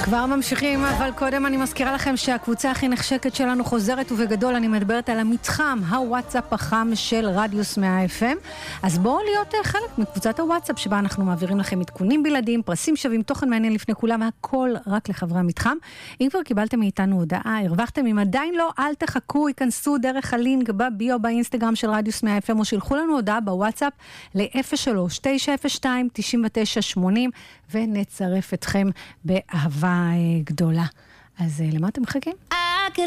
כבר ממשיכים, אבל קודם אני מזכירה לכם שהקבוצה הכי נחשקת שלנו חוזרת ובגדול. אני מדברת על המתחם, הוואטסאפ החם של רדיוס 100 FM. אז בואו להיות חלק מקבוצת הוואטסאפ שבה אנחנו מעבירים לכם עדכונים בלעדיים, פרסים שווים, תוכן מעניין לפני כולם, הכל רק לחברי המתחם. אם כבר קיבלתם מאיתנו הודעה, הרווחתם, אם עדיין לא, אל תחכו, ייכנסו דרך הלינק בביו באינסטגרם של רדיוס 100 FM, או שילחו לנו הודעה בוואטסאפ ל-03-902-9980, ונצרף אתכם באהבה גדולה. אז למה אתם מחכים?